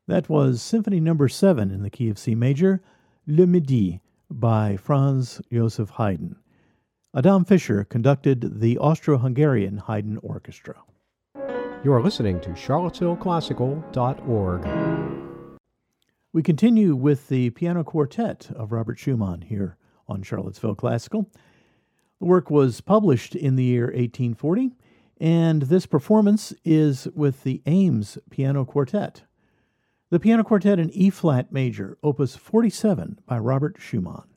That was Symphony Number 7 in the key of C major, Le Midi, by Franz Joseph Haydn. Adam Fischer conducted the Austro-Hungarian Haydn Orchestra. You are listening to charlottesvilleclassical.org. We continue with the piano quartet of Robert Schumann here on Charlottesville Classical. The work was published in the year 1840, and this performance is with the Ames Piano Quartet. The Piano Quartet in E-flat major, opus 47 by Robert Schumann.